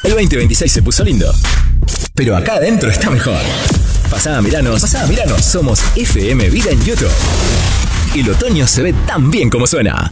El 2026 se puso lindo, pero acá adentro está mejor. Pasá a mirarnos. Somos FM Vida en YouTube. El otoño se ve tan bien como suena.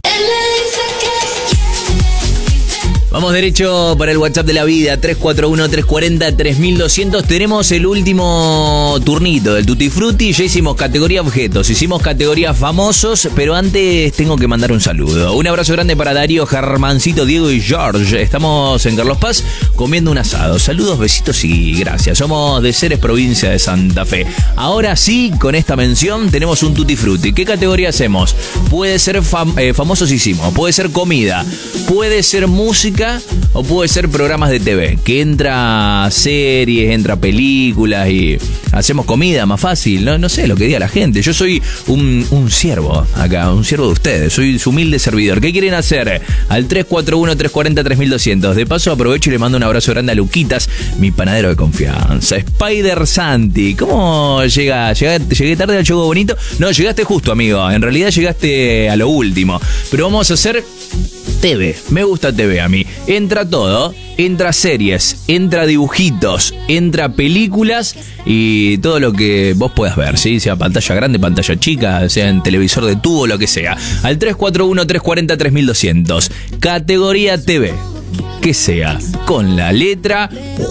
Vamos derecho para el WhatsApp de la vida, 341-340-3200. Tenemos el último turnito del Tutti Frutti. Ya hicimos categoría objetos, hicimos categoría famosos, pero antes tengo que mandar un saludo. Un abrazo grande para Darío, Germancito, Diego y George. Estamos en Carlos Paz comiendo un asado. Saludos, besitos y gracias. Somos de Ceres, provincia de Santa Fe. Ahora sí, con esta mención tenemos un Tutti Frutti. ¿Qué categoría hacemos? Puede ser famosos hicimos, puede ser comida, puede ser música, o puede ser programas de TV, que entra series, entra películas y hacemos comida más fácil, no sé lo que diga la gente. Yo soy un siervo acá, un siervo de ustedes, soy su humilde servidor. ¿Qué quieren hacer? Al 341-340-3200. De paso aprovecho y le mando un abrazo grande a Luquitas, mi panadero de confianza. Spider Santi, ¿cómo llega? ¿Llegué tarde al juego bonito? No, llegaste justo, amigo. En realidad llegaste a lo último. Pero vamos a hacer TV. Me gusta TV a mí. Entra todo. Entra series, entra dibujitos, entra películas y todo lo que vos puedas ver, ¿sí? Sea pantalla grande, pantalla chica, sea en televisor de tubo, lo que sea. Al 341-340-3200. Categoría TV. Que sea con la letra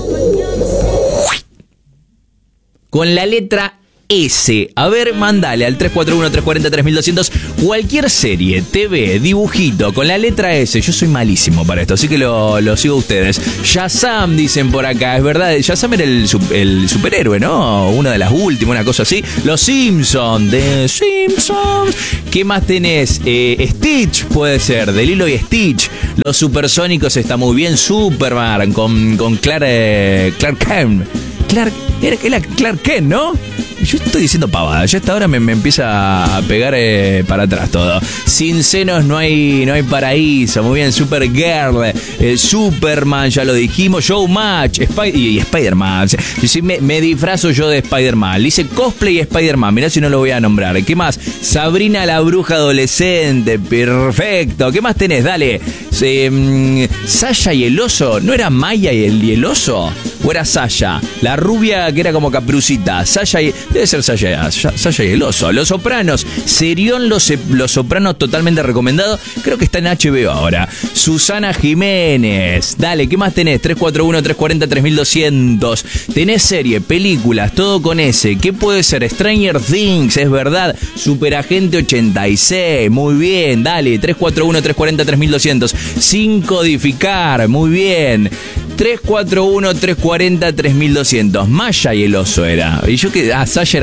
S. A ver, mandale al 341-340-3200 cualquier serie, TV, dibujito con la letra S. Yo soy malísimo para esto, así que lo sigo a ustedes. Shazam, dicen por acá, es verdad. Shazam era el superhéroe, ¿no? Una de las últimas, una cosa así. Los Simpsons, de Simpsons. ¿Qué más tenés? Stitch puede ser, de Lilo y Stitch. Los Supersónicos está muy bien. Superman con Clark Kent. Era Clark Kent, ¿no? Yo estoy diciendo pavada, ya hasta ahora me empieza a pegar para atrás todo. Sin senos no hay paraíso, muy bien. Supergirl, Superman, ya lo dijimos. Showmatch, y Spider-Man. Me disfrazo yo de Spider-Man. Dice cosplay Spider-Man, mirá si no lo voy a nombrar. ¿Qué más? Sabrina la bruja adolescente, perfecto. ¿Qué más tenés? Dale. Sasha y el oso, ¿no era Maya y el oso? ¿O era Sasha? La rubia que era como Caperucita. Debe ser Sasha y el oso. Los Sopranos. Serión Los Sopranos, totalmente recomendado. Creo que está en HBO ahora. Susana Jiménez. Dale, ¿qué más tenés? 341-340-3200. Tenés serie, películas, todo con S. ¿Qué puede ser? Stranger Things, es verdad. Superagente 86. Muy bien, dale. 341-340-3200. Sin codificar. Muy bien. 341-340-3200. Maya y el oso era. Y yo que... Sasha era